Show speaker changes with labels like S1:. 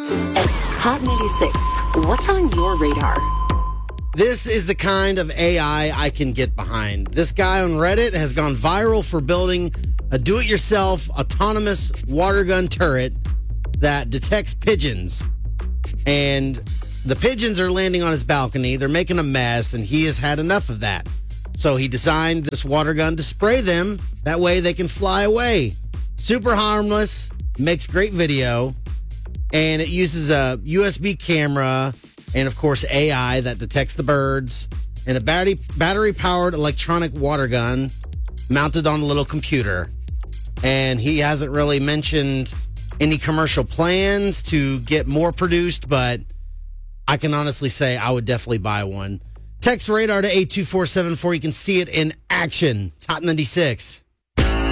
S1: Hot 96. What's on your radar?
S2: This is the kind of AI I can get behind. This guy on Reddit has gone viral for building a do-it-yourself autonomous water gun turret that detects pigeons. And the pigeons are landing on his balcony. They're making a mess, and he has had enough of that. So he designed this water gun to spray them. That way they can fly away. Super harmless, makes great video, and it uses a USB camera and, of course, AI that detects the birds, and a battery-powered electronic water gun mounted on a little computer. And he hasn't really mentioned any commercial plans to get more produced, but I can honestly say I would definitely buy one. Text radar to 82474. You can see it in action. It's Hot 96.